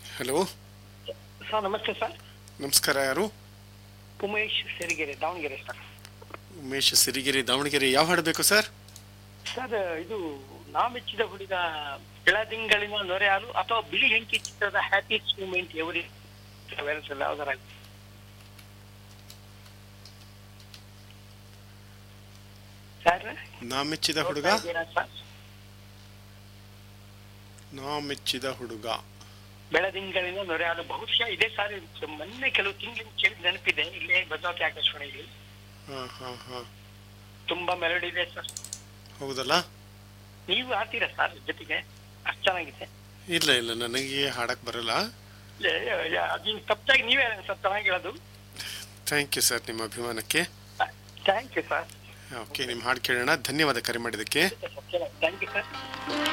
Hello. Sir ನಮಸ್ತೆ sir. ನಮಸ್ಕಾರ. ಯಾರು? ಉಮೇಶ್ ಸಿರಿಗೆರೆ, ದಾವಣಗೆರೆ ಸರ್. ಉಮೇಶ್ ಸಿರಿಗೆರೆ, ದಾವಣಗೆರೆ. ಯಾವ ಹಾಡು ಬೇಕು ಸರ್? ಸರ್ ಇದು ನಾ ಮೆಚ್ಚಿದ ಹುಡುಗ, ಬೆಳದಿಂಗಳಿನ ನೊರೆ ಹಾಲು ಅಥವಾ ಬಿಳಿ ಹೆಂಕಿ ಚಿತ್ರದ ಹ್ಯಾಪಿಯೆಸ್ಟ್ ಮೂಮೆಂಟ್ ಎವರಿ ಯಾವ್ದಾರ ಸರ್. ನಾ ಮೆಚ್ಚಿದ ಹುಡುಗ. ಸರ್ ನಾ ಮೆಚ್ಚಿದ ಹುಡುಗ, ಬೆಳದಿಂಗಳಿನ ನೊರೆ ಹಾಲು ಬಹುಶಃ ಇದೆ ಸರ್. ಮೊನ್ನೆ ಕೆಲವು ತಿಂಗಳಿಂದ ಕೇಳಿದ ನೆನಪಿದೆ, ಇಲ್ಲೇ ಭದ್ರಾವತಿ ಆಕಾಶವಾಣಿಯಲ್ಲಿ. ಹಾ ಹಾ ಹಾ. ತುಂಬಾ ಮೆಲೋಡಿ ಇದೆ ಸರ್. ಹೌದಲ್ಲ? ನೀವು ಹಾಡ್ತೀರಾ ಸರ್ ಜೊತೆಗೆ? ಅಷ್ಟು ಚೆನ್ನಾಗಿದೆ. ಇಲ್ಲ ಇಲ್ಲ, ನನಗೆ ಹಾಡಕ್ ಬರಲ್ಲ. ಅದು ತಪ್ಪಾಗಿ ನೀವೇ ಸರ್ ಚೆನ್ನಾಗಿ ಹೇಳೋದು. ಥ್ಯಾಂಕ್ ಯು ಸರ್, ನಿಮ್ಮ ಅಭಿಮಾನಕ್ಕೆ. Thank you sir. ಓಕೆ, ನಿಮ್ಮ ಹಾಡು ಕೇಳೋಣ. ಧನ್ಯವಾದ ಕರೆ ಮಾಡಿದ್ದಕ್ಕೆ. Thank you sir.